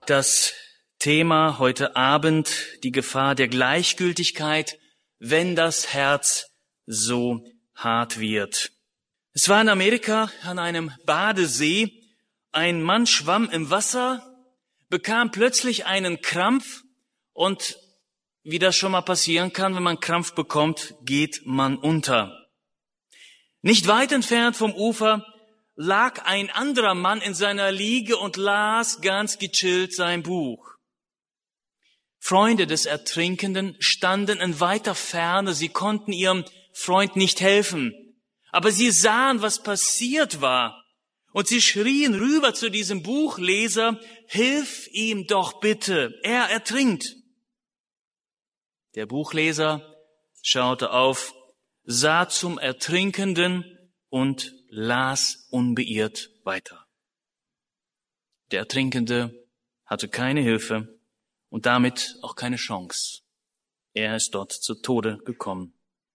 das Thema heute Abend die Gefahr der Gleichgültigkeit, wenn das Herz so hart wird. Es war in Amerika an einem Badesee. Ein Mann schwamm im Wasser, bekam plötzlich einen Krampf und wie das schon mal passieren kann, wenn man Krampf bekommt, geht man unter. Nicht weit entfernt vom Ufer lag ein anderer Mann in seiner Liege und las ganz gechillt sein Buch. Freunde des Ertrinkenden standen in weiter Ferne, sie konnten ihrem Freund nicht helfen, aber sie sahen, was passiert war, und sie schrien rüber zu diesem Buchleser: Hilf ihm doch bitte, er ertrinkt. Der Buchleser schaute auf, sah zum Ertrinkenden und las unbeirrt weiter. Der Ertrinkende hatte keine Hilfe und damit auch keine Chance. Er ist dort zu Tode gekommen.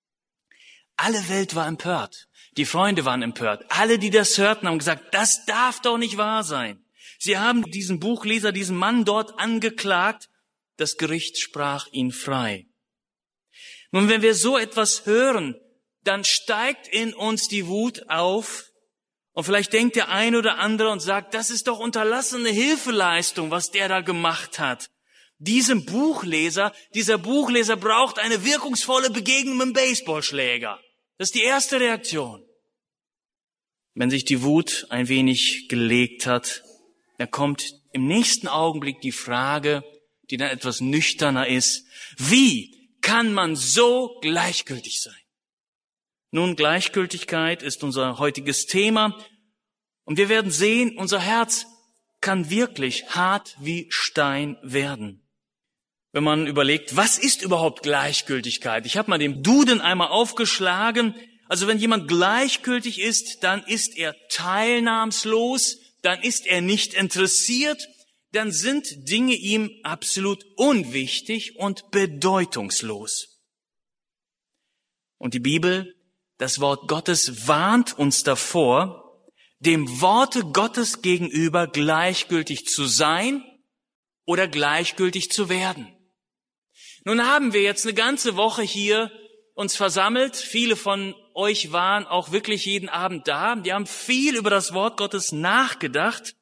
Alle Welt war empört. Die Freunde waren empört. Alle, die das hörten, haben gesagt, das darf doch nicht wahr sein. Sie haben diesen Buchleser, diesen Mann dort angeklagt. Das Gericht sprach ihn frei. Nun, wenn wir so etwas hören, dann steigt in uns die Wut auf. Und vielleicht denkt der ein oder andere und sagt, das ist doch unterlassene Hilfeleistung, was der da gemacht hat. Dieser Buchleser braucht eine wirkungsvolle Begegnung mit dem Baseballschläger. Das ist die erste Reaktion. Wenn sich die Wut ein wenig gelegt hat, dann kommt im nächsten Augenblick die Frage, die dann etwas nüchterner ist: Wie kann man so gleichgültig sein? Nun, Gleichgültigkeit ist unser heutiges Thema und wir werden sehen, unser Herz kann wirklich hart wie Stein werden. Wenn man überlegt, was ist überhaupt Gleichgültigkeit? Ich habe mal den Duden einmal aufgeschlagen. Also wenn jemand gleichgültig ist, dann ist er teilnahmslos, dann ist er nicht interessiert, dann sind Dinge ihm absolut unwichtig und bedeutungslos. Und die Bibel, das Wort Gottes, warnt uns davor, dem Worte Gottes gegenüber gleichgültig zu sein oder gleichgültig zu werden. Nun haben wir jetzt eine ganze Woche hier uns versammelt. Viele von euch waren auch wirklich jeden Abend da. Die haben viel über das Wort Gottes nachgedacht.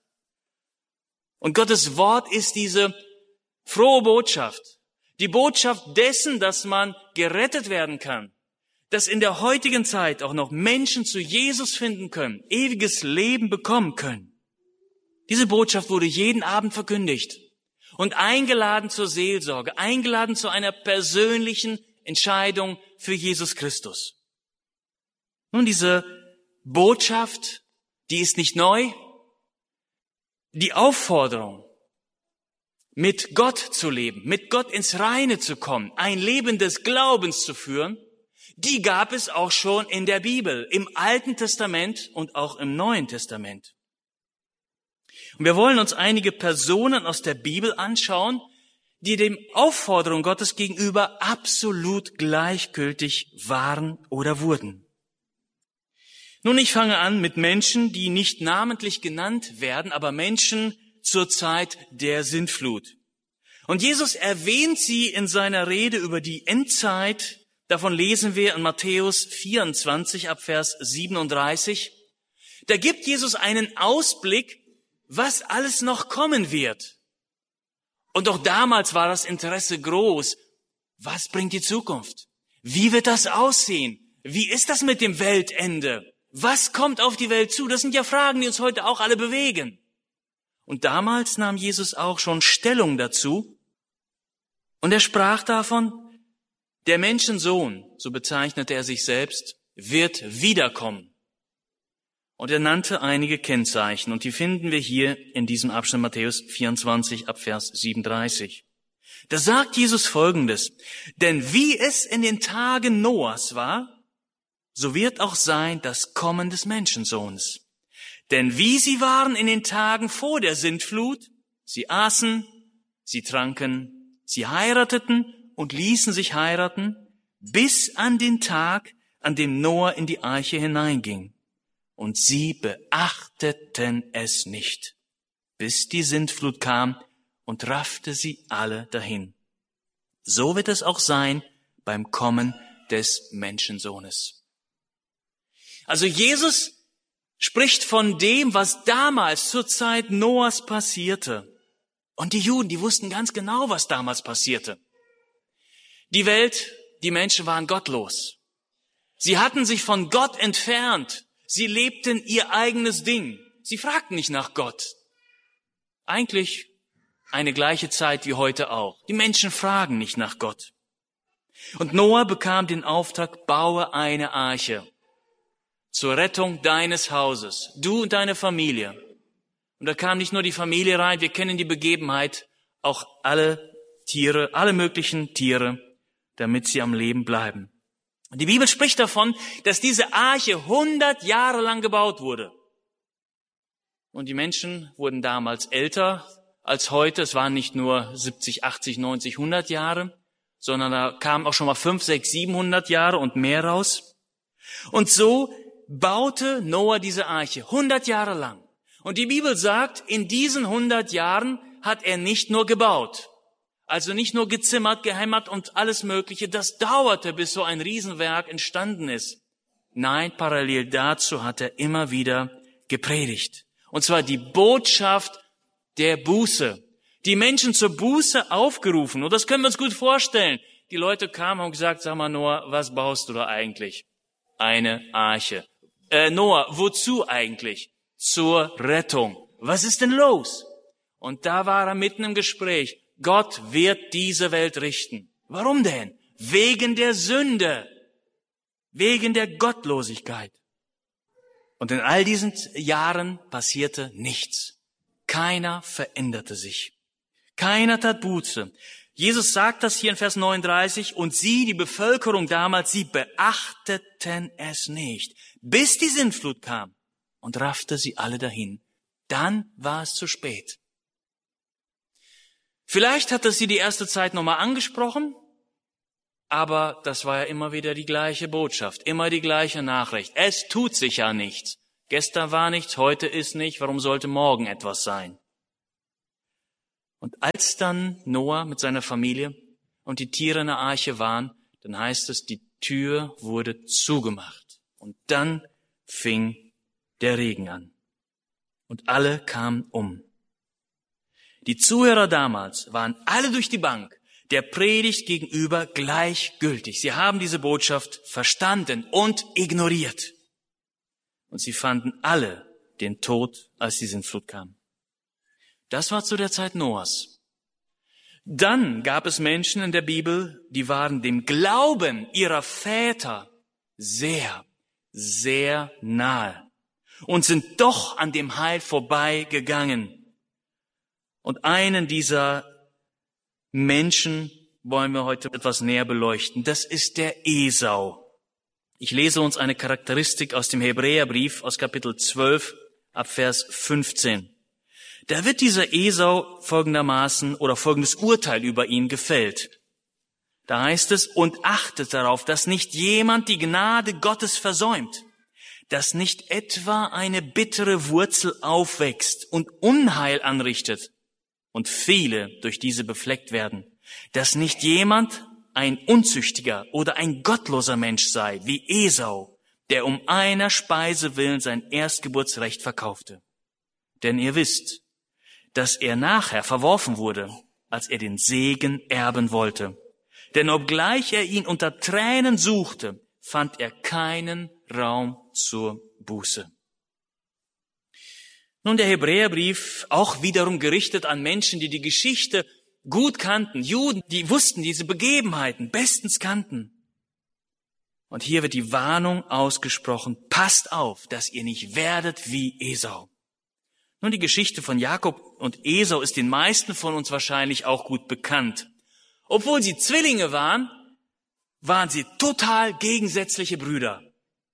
Und Gottes Wort ist diese frohe Botschaft. Die Botschaft dessen, dass man gerettet werden kann. Dass in der heutigen Zeit auch noch Menschen zu Jesus finden können, ewiges Leben bekommen können. Diese Botschaft wurde jeden Abend verkündigt. Und eingeladen zur Seelsorge, eingeladen zu einer persönlichen Entscheidung für Jesus Christus. Nun, diese Botschaft, die ist nicht neu. Die Aufforderung, mit Gott zu leben, mit Gott ins Reine zu kommen, ein Leben des Glaubens zu führen, die gab es auch schon in der Bibel, im Alten Testament und auch im Neuen Testament. Und wir wollen uns einige Personen aus der Bibel anschauen, die dem Aufforderung Gottes gegenüber absolut gleichgültig waren oder wurden. Nun, ich fange an mit Menschen, die nicht namentlich genannt werden, aber Menschen zur Zeit der Sintflut. Und Jesus erwähnt sie in seiner Rede über die Endzeit. Davon lesen wir in Matthäus 24 ab Vers 37. Da gibt Jesus einen Ausblick, was alles noch kommen wird. Und auch damals war das Interesse groß. Was bringt die Zukunft? Wie wird das aussehen? Wie ist das mit dem Weltende? Was kommt auf die Welt zu? Das sind ja Fragen, die uns heute auch alle bewegen. Und damals nahm Jesus auch schon Stellung dazu. Und er sprach davon, der Menschensohn, so bezeichnete er sich selbst, wird wiederkommen. Und er nannte einige Kennzeichen, und die finden wir hier in diesem Abschnitt Matthäus 24 ab Vers 37. Da sagt Jesus Folgendes: Denn wie es in den Tagen Noahs war, so wird auch sein das Kommen des Menschensohns. Denn wie sie waren in den Tagen vor der Sintflut, sie aßen, sie tranken, sie heirateten und ließen sich heiraten, bis an den Tag, an dem Noah in die Arche hineinging. Und sie beachteten es nicht, bis die Sintflut kam und raffte sie alle dahin. So wird es auch sein beim Kommen des Menschensohnes. Also Jesus spricht von dem, was damals zur Zeit Noahs passierte. Und die Juden, die wussten ganz genau, was damals passierte. Die Welt, die Menschen waren gottlos. Sie hatten sich von Gott entfernt. Sie lebten ihr eigenes Ding. Sie fragten nicht nach Gott. Eigentlich eine gleiche Zeit wie heute auch. Die Menschen fragen nicht nach Gott. Und Noah bekam den Auftrag, baue eine Arche zur Rettung deines Hauses, du und deine Familie. Und da kam nicht nur die Familie rein, wir kennen die Begebenheit, auch alle Tiere, alle möglichen Tiere, damit sie am Leben bleiben. Und die Bibel spricht davon, dass diese Arche 100 Jahre lang gebaut wurde. Und die Menschen wurden damals älter als heute. Es waren nicht nur 70, 80, 90, 100 Jahre, sondern da kamen auch schon mal 5, 6, 700 Jahre und mehr raus. Und so baute Noah diese Arche 100 Jahre lang. Und die Bibel sagt, in diesen 100 Jahren hat er nicht nur gebaut, also nicht nur gezimmert, gehämmert und alles Mögliche. Das dauerte, bis so ein Riesenwerk entstanden ist. Nein, parallel dazu hat er immer wieder gepredigt. Und zwar die Botschaft der Buße. Die Menschen zur Buße aufgerufen. Und das können wir uns gut vorstellen. Die Leute kamen und gesagt, sag mal Noah, was baust du da eigentlich? Eine Arche. Noah, wozu eigentlich? Zur Rettung. Was ist denn los? Und da war er mitten im Gespräch. Gott wird diese Welt richten. Warum denn? Wegen der Sünde. Wegen der Gottlosigkeit. Und in all diesen Jahren passierte nichts. Keiner veränderte sich. Keiner tat Buße. Jesus sagt das hier in Vers 39, und sie, die Bevölkerung damals, sie beachteten es nicht, bis die Sintflut kam und raffte sie alle dahin. Dann war es zu spät. Vielleicht hat es sie die erste Zeit nochmal angesprochen, aber das war ja immer wieder die gleiche Botschaft, immer die gleiche Nachricht. Es tut sich ja nichts. Gestern war nichts, heute ist nicht, warum sollte morgen etwas sein? Und als dann Noah mit seiner Familie und die Tiere in der Arche waren, dann heißt es, die Tür wurde zugemacht. Und dann fing der Regen an. Und alle kamen um. Die Zuhörer damals waren alle durch die Bank der Predigt gegenüber gleichgültig. Sie haben diese Botschaft verstanden und ignoriert. Und sie fanden alle den Tod, als die Sintflut kam. Das war zu der Zeit Noahs. Dann gab es Menschen in der Bibel, die waren dem Glauben ihrer Väter sehr, sehr nahe und sind doch an dem Heil vorbeigegangen. Und einen dieser Menschen wollen wir heute etwas näher beleuchten. Das ist der Esau. Ich lese uns eine Charakteristik aus dem Hebräerbrief aus Kapitel 12 ab Vers 15. Da wird dieser Esau folgendermaßen oder folgendes Urteil über ihn gefällt. Da heißt es, und achtet darauf, dass nicht jemand die Gnade Gottes versäumt, dass nicht etwa eine bittere Wurzel aufwächst und Unheil anrichtet und viele durch diese befleckt werden, dass nicht jemand ein unzüchtiger oder ein gottloser Mensch sei, wie Esau, der um einer Speise willen sein Erstgeburtsrecht verkaufte. Denn ihr wisst, dass er nachher verworfen wurde, als er den Segen erben wollte. Denn obgleich er ihn unter Tränen suchte, fand er keinen Raum zur Buße. Nun, der Hebräerbrief, auch wiederum gerichtet an Menschen, die die Geschichte gut kannten, Juden, die wussten diese Begebenheiten, bestens kannten. Und hier wird die Warnung ausgesprochen, passt auf, dass ihr nicht werdet wie Esau. Nun, die Geschichte von Jakob und Esau ist den meisten von uns wahrscheinlich auch gut bekannt. Obwohl sie Zwillinge waren, waren sie total gegensätzliche Brüder.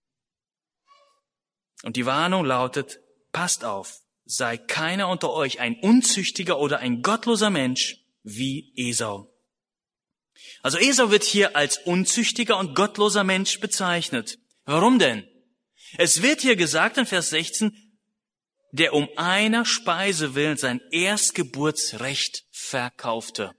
Und die Warnung lautet, passt auf, sei keiner unter euch ein unzüchtiger oder ein gottloser Mensch wie Esau. Also Esau wird hier als unzüchtiger und gottloser Mensch bezeichnet. Warum denn? Es wird hier gesagt in Vers 16, der um einer Speise willen sein Erstgeburtsrecht verkaufte.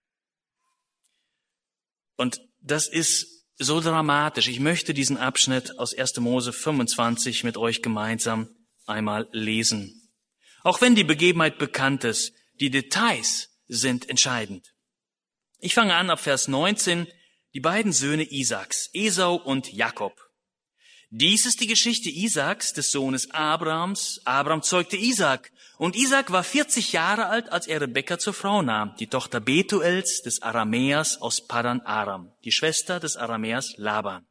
Und das ist so dramatisch. Ich möchte diesen Abschnitt aus 1. Mose 25 mit euch gemeinsam einmal lesen. Auch wenn die Begebenheit bekannt ist, die Details sind entscheidend. Ich fange an ab Vers 19, die beiden Söhne Isaaks, Esau und Jakob. Dies ist die Geschichte Isaaks, des Sohnes Abrahams. Abraham zeugte Isaak. Und Isaak war 40 Jahre alt, als er Rebekka zur Frau nahm, die Tochter Betuels des Aramäers aus Paddan Aram, die Schwester des Aramäers Laban.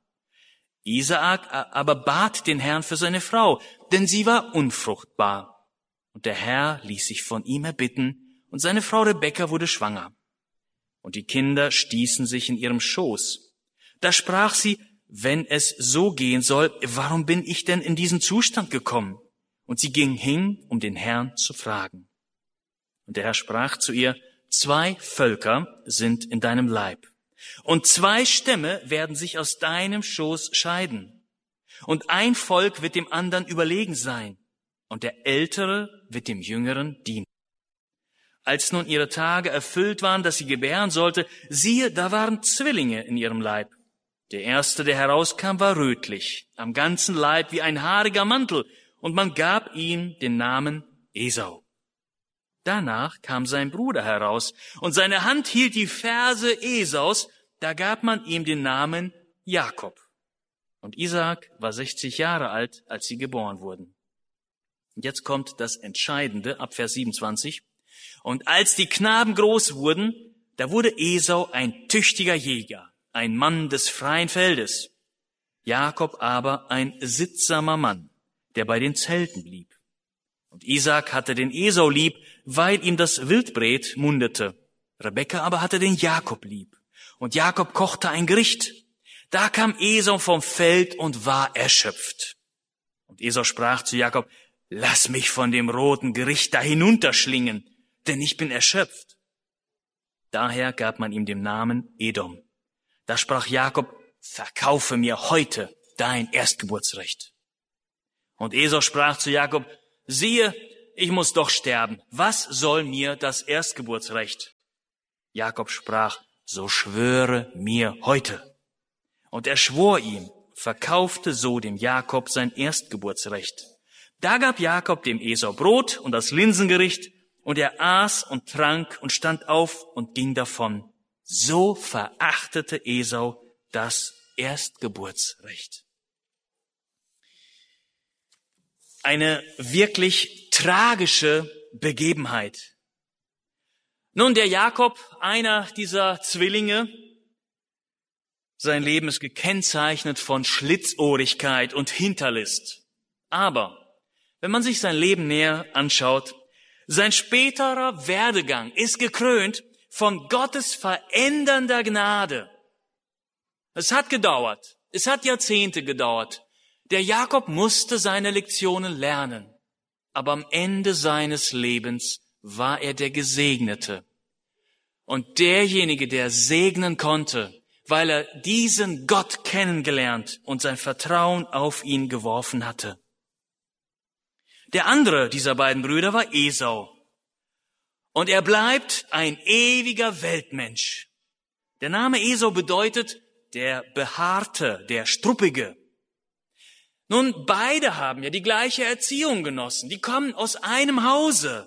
Isaak aber bat den Herrn für seine Frau, denn sie war unfruchtbar. Und der Herr ließ sich von ihm erbitten, und seine Frau Rebekka wurde schwanger. Und die Kinder stießen sich in ihrem Schoß. Da sprach sie, wenn es so gehen soll, warum bin ich denn in diesen Zustand gekommen? Und sie ging hin, um den Herrn zu fragen. Und der Herr sprach zu ihr, 2 Völker sind in deinem Leib, und 2 Stämme werden sich aus deinem Schoß scheiden. Und ein Volk wird dem anderen überlegen sein, und der Ältere wird dem Jüngeren dienen. Als nun ihre Tage erfüllt waren, dass sie gebären sollte, siehe, da waren Zwillinge in ihrem Leib. Der erste, der herauskam, war rötlich, am ganzen Leib wie ein haariger Mantel, und man gab ihm den Namen Esau. Danach kam sein Bruder heraus, und seine Hand hielt die Ferse Esaus, da gab man ihm den Namen Jakob. Und Isaak war 60 Jahre alt, als sie geboren wurden. Und jetzt kommt das Entscheidende, ab Vers 27. Und als die Knaben groß wurden, da wurde Esau ein tüchtiger Jäger, ein Mann des freien Feldes. Jakob aber ein sittsamer Mann, der bei den Zelten blieb. Und Isaak hatte den Esau lieb, weil ihm das Wildbret mundete. Rebekka aber hatte den Jakob lieb. Und Jakob kochte ein Gericht. Da kam Esau vom Feld und war erschöpft. Und Esau sprach zu Jakob, lass mich von dem roten Gericht da hinunterschlingen, denn ich bin erschöpft. Daher gab man ihm den Namen Edom. Da sprach Jakob, verkaufe mir heute dein Erstgeburtsrecht. Und Esau sprach zu Jakob, siehe, ich muss doch sterben. Was soll mir das Erstgeburtsrecht? Jakob sprach, so schwöre mir heute. Und er schwor ihm, verkaufte so dem Jakob sein Erstgeburtsrecht. Da gab Jakob dem Esau Brot und das Linsengericht, und er aß und trank und stand auf und ging davon. So verachtete Esau das Erstgeburtsrecht. Eine wirklich tragische Begebenheit. Nun, der Jakob, einer dieser Zwillinge, sein Leben ist gekennzeichnet von Schlitzohrigkeit und Hinterlist. Aber wenn man sich sein Leben näher anschaut, sein späterer Werdegang ist gekrönt von Gottes verändernder Gnade. Es hat gedauert. Es hat Jahrzehnte gedauert. Der Jakob musste seine Lektionen lernen. Aber am Ende seines Lebens war er der Gesegnete. Und derjenige, der segnen konnte, weil er diesen Gott kennengelernt und sein Vertrauen auf ihn geworfen hatte. Der andere dieser beiden Brüder war Esau. Und er bleibt ein ewiger Weltmensch. Der Name Esau bedeutet der Behaarte, der Struppige. Nun, beide haben ja die gleiche Erziehung genossen. Die kommen aus einem Hause.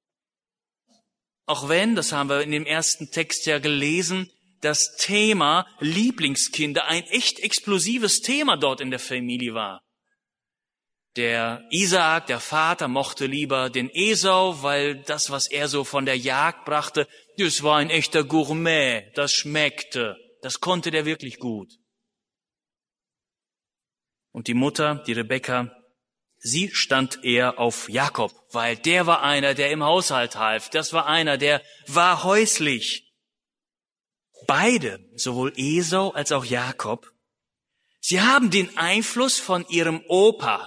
Auch wenn, das haben wir in dem ersten Text ja gelesen, das Thema Lieblingskinder ein echt explosives Thema dort in der Familie war. Der Isaak, der Vater, mochte lieber den Esau, weil das, was er so von der Jagd brachte, das war ein echter Gourmet, das schmeckte, das konnte der wirklich gut. Und die Mutter, die Rebekka, sie stand eher auf Jakob, weil der war einer, der im Haushalt half, das war einer, der war häuslich. Beide, sowohl Esau als auch Jakob, sie haben den Einfluss von ihrem Opa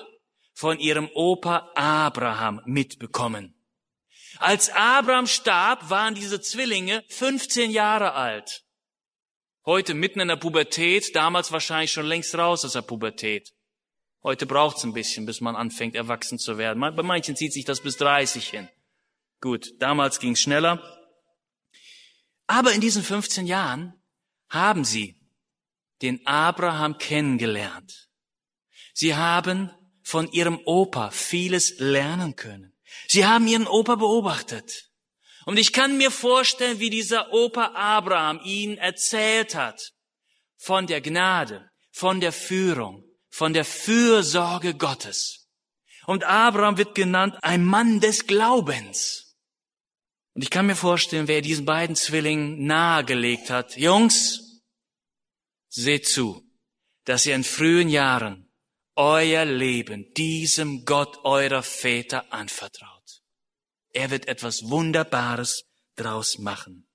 Abraham mitbekommen. Als Abraham starb, waren diese Zwillinge 15 Jahre alt. Heute mitten in der Pubertät, damals wahrscheinlich schon längst raus aus der Pubertät. Heute braucht's ein bisschen, bis man anfängt, erwachsen zu werden. Bei manchen zieht sich das bis 30 hin. Gut, damals ging's schneller. Aber in diesen 15 Jahren haben sie den Abraham kennengelernt. Sie haben von ihrem Opa vieles lernen können. Sie haben ihren Opa beobachtet. Und ich kann mir vorstellen, wie dieser Opa Abraham ihnen erzählt hat von der Gnade, von der Führung, von der Fürsorge Gottes. Und Abraham wird genannt ein Mann des Glaubens. Und ich kann mir vorstellen, wer diesen beiden Zwillingen nahegelegt hat: Jungs, seht zu, dass ihr in frühen Jahren euer Leben diesem Gott eurer Väter anvertraut. Er wird etwas Wunderbares draus machen.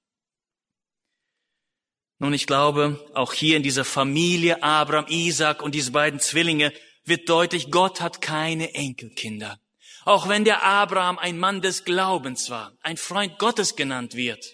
Nun, ich glaube, auch hier in dieser Familie Abraham, Isaac und diese beiden Zwillinge wird deutlich, Gott hat keine Enkelkinder. Auch wenn der Abraham ein Mann des Glaubens war, ein Freund Gottes genannt wird.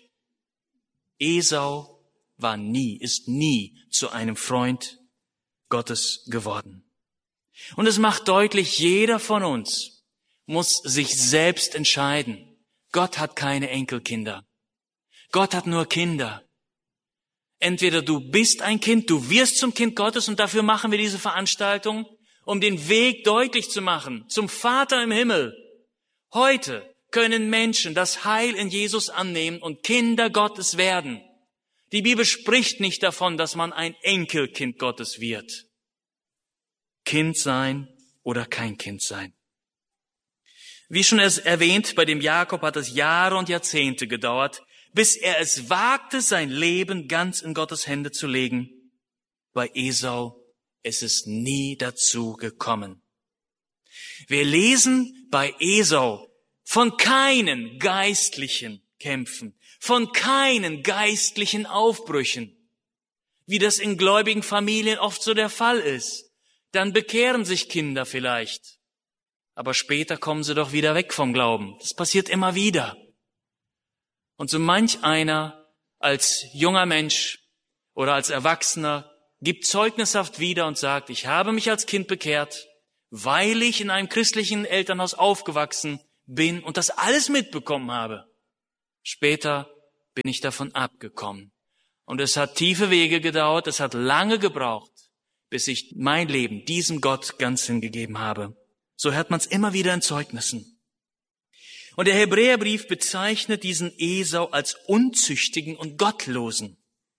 Esau ist nie zu einem Freund Gottes geworden. Und es macht deutlich, jeder von uns muss sich selbst entscheiden. Gott hat keine Enkelkinder. Gott hat nur Kinder. Entweder du bist ein Kind, du wirst zum Kind Gottes, und dafür machen wir diese Veranstaltung, um den Weg deutlich zu machen zum Vater im Himmel. Heute können Menschen das Heil in Jesus annehmen und Kinder Gottes werden. Die Bibel spricht nicht davon, dass man ein Enkelkind Gottes wird. Kind sein oder kein Kind sein. Wie schon erwähnt, bei dem Jakob hat es Jahre und Jahrzehnte gedauert, bis er es wagte, sein Leben ganz in Gottes Hände zu legen. Bei Esau ist es nie dazu gekommen. Wir lesen bei Esau von keinen geistlichen Kämpfen, von keinen geistlichen Aufbrüchen, wie das in gläubigen Familien oft so der Fall ist. Dann bekehren sich Kinder vielleicht, aber später kommen sie doch wieder weg vom Glauben. Das passiert immer wieder. Und so manch einer als junger Mensch oder als Erwachsener gibt zeugnishaft wieder und sagt: Ich habe mich als Kind bekehrt, weil ich in einem christlichen Elternhaus aufgewachsen bin und das alles mitbekommen habe. Später bin ich davon abgekommen. Und es hat tiefe Wege gedauert, es hat lange gebraucht, bis ich mein Leben diesem Gott ganz hingegeben habe. So hört man es immer wieder in Zeugnissen. Und der Hebräerbrief bezeichnet diesen Esau als unzüchtigen und gottlosen.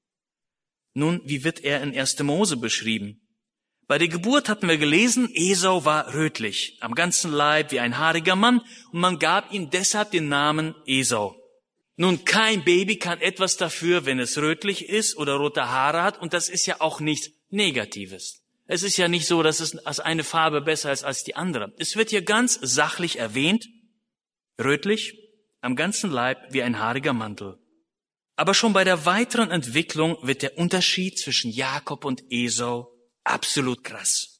Nun, wie wird er in 1. Mose beschrieben? Bei der Geburt hatten wir gelesen, Esau war rötlich, am ganzen Leib wie ein haariger Mann, und man gab ihm deshalb den Namen Esau. Nun, kein Baby kann etwas dafür, wenn es rötlich ist oder rote Haare hat, und das ist ja auch nichts Negatives. Es ist ja nicht so, dass es als eine Farbe besser ist als die andere. Es wird hier ganz sachlich erwähnt, rötlich, am ganzen Leib wie ein haariger Mantel. Aber schon bei der weiteren Entwicklung wird der Unterschied zwischen Jakob und Esau absolut krass.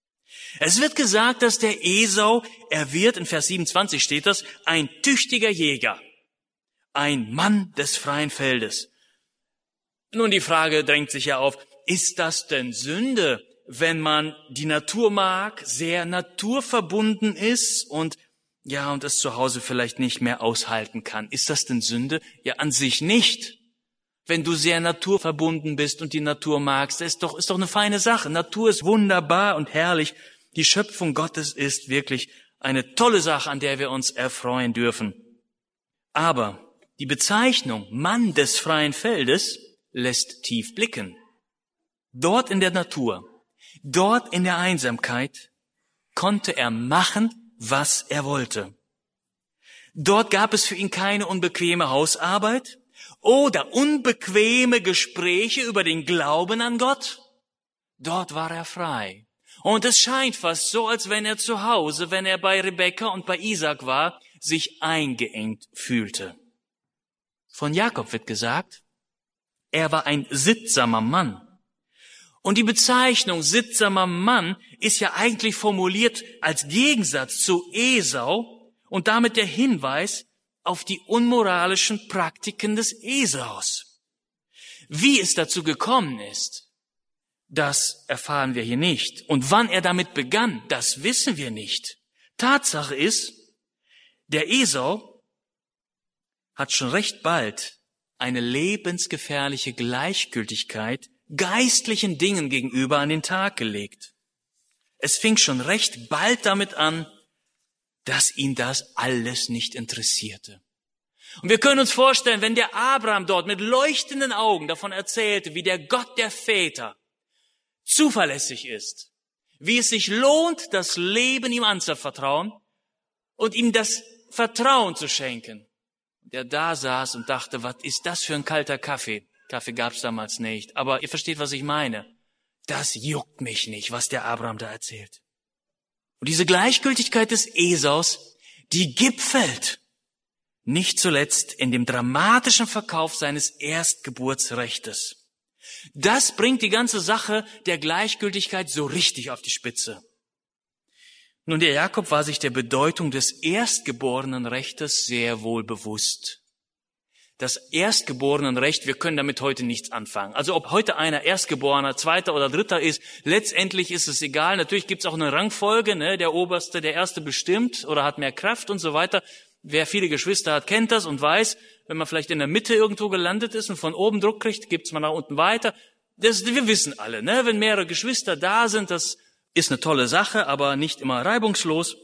Es wird gesagt, dass der Esau, er wird, in Vers 27 steht das, ein tüchtiger Jäger, ein Mann des freien Feldes. Nun, die Frage drängt sich ja auf, ist das denn Sünde, wenn man die Natur mag, sehr naturverbunden ist und es zu Hause vielleicht nicht mehr aushalten kann? Ist das denn Sünde? Ja, an sich nicht. Wenn du sehr naturverbunden bist und die Natur magst, ist doch eine feine Sache. Natur ist wunderbar und herrlich. Die Schöpfung Gottes ist wirklich eine tolle Sache, an der wir uns erfreuen dürfen. Aber die Bezeichnung Mann des freien Feldes lässt tief blicken. Dort in der Natur, dort in der Einsamkeit konnte er machen, was er wollte. Dort gab es für ihn keine unbequeme Hausarbeit oder unbequeme Gespräche über den Glauben an Gott. Dort war er frei. Und es scheint fast so, als wenn er zu Hause, wenn er bei Rebekka und bei Isaac war, sich eingeengt fühlte. Von Jakob wird gesagt, er war ein sittsamer Mann. Und die Bezeichnung sittsamer Mann ist ja eigentlich formuliert als Gegensatz zu Esau und damit der Hinweis auf die unmoralischen Praktiken des Esaus. Wie es dazu gekommen ist, Das erfahren wir hier nicht. Und wann er damit begann, das wissen wir nicht. Tatsache ist, der Esau hat schon recht bald eine lebensgefährliche Gleichgültigkeit geistlichen Dingen gegenüber an den Tag gelegt. Es fing schon recht bald damit an, dass ihn das alles nicht interessierte. Und wir können uns vorstellen, wenn der Abraham dort mit leuchtenden Augen davon erzählte, wie der Gott der Väter zuverlässig ist, wie es sich lohnt, das Leben ihm anzuvertrauen und ihm das Vertrauen zu schenken. Der da saß und dachte, was ist das für ein kalter Kaffee? Kaffee gab's damals nicht, aber ihr versteht, was ich meine. Das juckt mich nicht, was der Abraham da erzählt. Und diese Gleichgültigkeit des Esaus, die gipfelt nicht zuletzt in dem dramatischen Verkauf seines Erstgeburtsrechtes. Das bringt die ganze Sache der Gleichgültigkeit so richtig auf die Spitze. Nun, der Jakob war sich der Bedeutung des Erstgeborenenrechtes sehr wohl bewusst. Das Erstgeborenenrecht, wir können damit heute nichts anfangen. Also ob heute einer Erstgeborener, Zweiter oder Dritter ist, letztendlich ist es egal. Natürlich gibt es auch eine Rangfolge, ne? Der Oberste, der Erste bestimmt oder hat mehr Kraft und so weiter. Wer viele Geschwister hat, kennt das und weiß, wenn man vielleicht in der Mitte irgendwo gelandet ist und von oben Druck kriegt, gibt's mal nach unten weiter. Wir wissen alle, ne? Wenn mehrere Geschwister da sind, das ist eine tolle Sache, aber nicht immer reibungslos.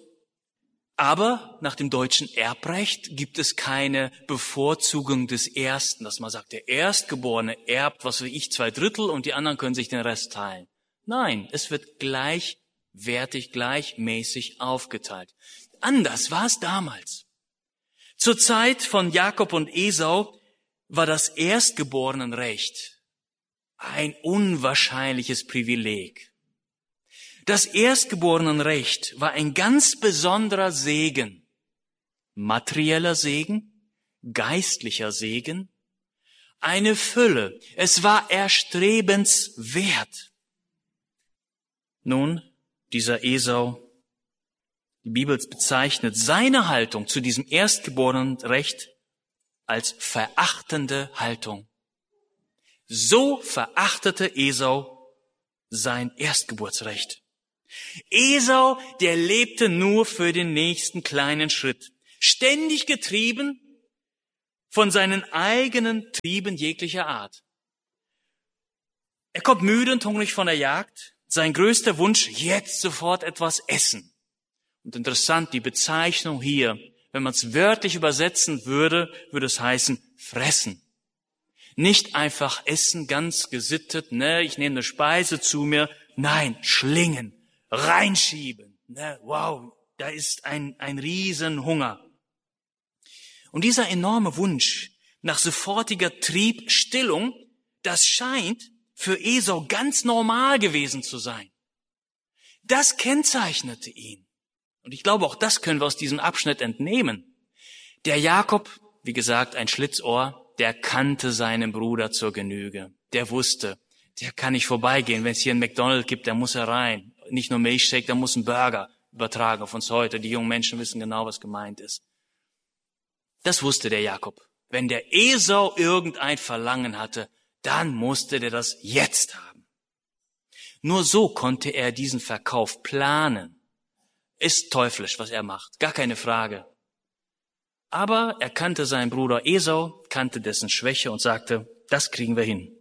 Aber nach dem deutschen Erbrecht gibt es keine Bevorzugung des Ersten, dass man sagt, der Erstgeborene erbt, was weiß ich, 2/3 und die anderen können sich den Rest teilen. Nein, es wird gleichwertig, gleichmäßig aufgeteilt. Anders war es damals. Zur Zeit von Jakob und Esau war das Erstgeborenenrecht ein unwahrscheinliches Privileg. Das Erstgeborenenrecht war ein ganz besonderer Segen. Materieller Segen, geistlicher Segen, eine Fülle. Es war erstrebenswert. Nun, dieser Esau, die Bibel bezeichnet seine Haltung zu diesem Erstgeborenenrecht als verachtende Haltung. So verachtete Esau sein Erstgeburtsrecht. Esau, der lebte nur für den nächsten kleinen Schritt, ständig getrieben von seinen eigenen Trieben jeglicher Art. Er kommt müde und hungrig von der Jagd. Sein größter Wunsch, jetzt sofort etwas essen. Und interessant, die Bezeichnung hier, wenn man es wörtlich übersetzen würde, würde es heißen fressen. Nicht einfach essen, ganz gesittet, ne, ich nehme eine Speise zu mir. Nein, schlingen, reinschieben. Ne, wow, da ist ein Riesenhunger. Und dieser enorme Wunsch nach sofortiger Triebstillung, das scheint für Esau ganz normal gewesen zu sein. Das kennzeichnete ihn. Und ich glaube, auch das können wir aus diesem Abschnitt entnehmen. Der Jakob, wie gesagt, ein Schlitzohr, der kannte seinen Bruder zur Genüge. Der wusste, der kann nicht vorbeigehen. Wenn es hier einen McDonald's gibt, der muss er rein. Nicht nur Milchshake, da muss ein Burger übertragen auf uns heute. Die jungen Menschen wissen genau, was gemeint ist. Das wusste der Jakob. Wenn der Esau irgendein Verlangen hatte, dann musste der das jetzt haben. Nur so konnte er diesen Verkauf planen. Ist teuflisch, was er macht, gar keine Frage. Aber er kannte seinen Bruder Esau, kannte dessen Schwäche und sagte, das kriegen wir hin.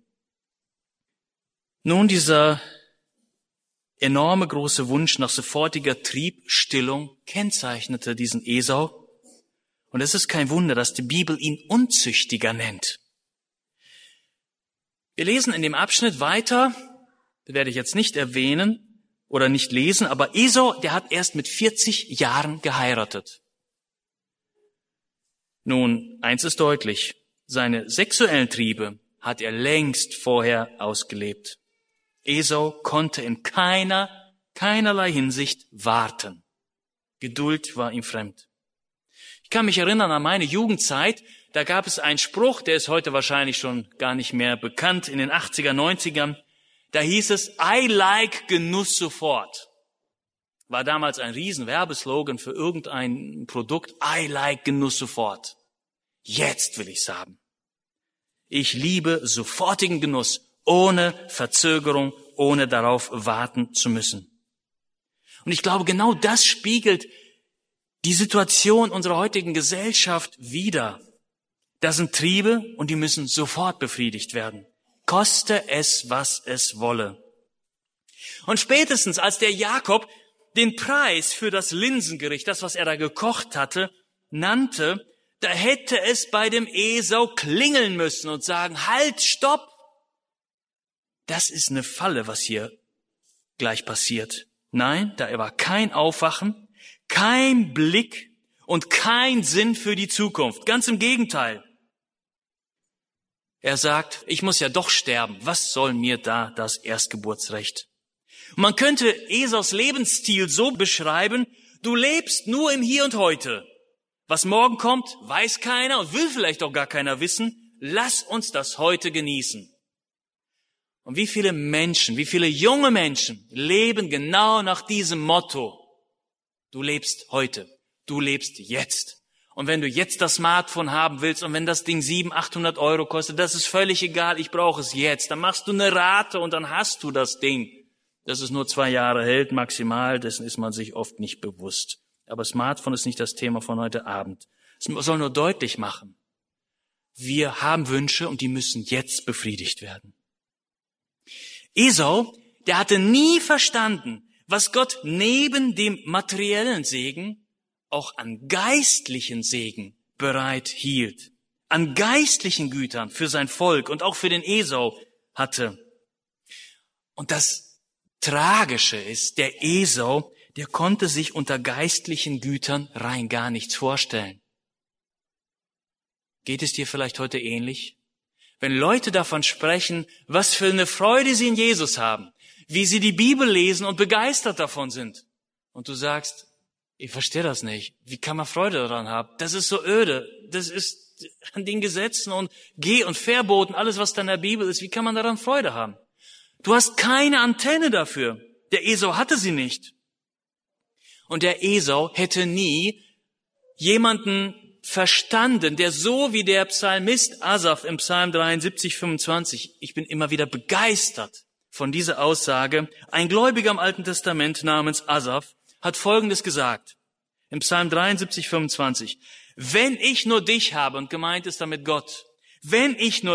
Nun, dieser enorme große Wunsch nach sofortiger Triebstillung kennzeichnete diesen Esau. Und es ist kein Wunder, dass die Bibel ihn Unzüchtiger nennt. Wir lesen in dem Abschnitt weiter, das werde ich jetzt nicht erwähnen oder nicht lesen, aber Esau, der hat erst mit 40 Jahren geheiratet. Nun, eins ist deutlich, seine sexuellen Triebe hat er längst vorher ausgelebt. Esau konnte in keinerlei Hinsicht warten. Geduld war ihm fremd. Ich kann mich erinnern an meine Jugendzeit, da gab es einen Spruch, der ist heute wahrscheinlich schon gar nicht mehr bekannt, in den 80er, 90ern. Da hieß es, I like Genuss sofort. War damals ein riesen Werbeslogan für irgendein Produkt. I like Genuss sofort. Jetzt will ich's haben. Ich liebe sofortigen Genuss, ohne Verzögerung, ohne darauf warten zu müssen. Und ich glaube, genau das spiegelt die Situation unserer heutigen Gesellschaft wider. Das sind Triebe und die müssen sofort befriedigt werden. Koste es, was es wolle. Und spätestens als der Jakob den Preis für das Linsengericht, das, was er da gekocht hatte, nannte, da hätte es bei dem Esau klingeln müssen und sagen, halt, stopp! Das ist eine Falle, was hier gleich passiert. Nein, da war kein Aufwachen, kein Blick und kein Sinn für die Zukunft. Ganz im Gegenteil. Er sagt, ich muss ja doch sterben. Was soll mir da das Erstgeburtsrecht? Und man könnte Esaus Lebensstil so beschreiben, du lebst nur im Hier und Heute. Was morgen kommt, weiß keiner und will vielleicht auch gar keiner wissen. Lass uns das heute genießen. Und wie viele Menschen, wie viele junge Menschen leben genau nach diesem Motto. Du lebst heute, du lebst jetzt. Und wenn du jetzt das Smartphone haben willst und wenn das Ding 700, 800 Euro kostet, das ist völlig egal, ich brauche es jetzt. Dann machst du eine Rate und dann hast du das Ding. Dass es nur 2 Jahre hält, maximal, dessen ist man sich oft nicht bewusst. Aber Smartphone ist nicht das Thema von heute Abend. Es soll nur deutlich machen, wir haben Wünsche und die müssen jetzt befriedigt werden. Esau, der hatte nie verstanden, was Gott neben dem materiellen Segen auch an geistlichen Segen bereit hielt. An geistlichen Gütern für sein Volk und auch für den Esau hatte. Und das Tragische ist, der Esau, der konnte sich unter geistlichen Gütern rein gar nichts vorstellen. Geht es dir vielleicht heute ähnlich? Wenn Leute davon sprechen, was für eine Freude sie in Jesus haben, wie sie die Bibel lesen und begeistert davon sind. Und du sagst, ich verstehe das nicht. Wie kann man Freude daran haben? Das ist so öde. Das ist an den Gesetzen und Geh- und Verboten, alles was da in der Bibel ist. Wie kann man daran Freude haben? Du hast keine Antenne dafür. Der Esau hatte sie nicht. Und der Esau hätte nie jemanden verstanden, der so wie der Psalmist Asaf im Psalm 73, 25, ich bin immer wieder begeistert von dieser Aussage. Ein Gläubiger im Alten Testament namens Asaf hat Folgendes gesagt. Im Psalm 73, 25. Wenn ich nur dich habe, und gemeint ist damit Gott, wenn ich nur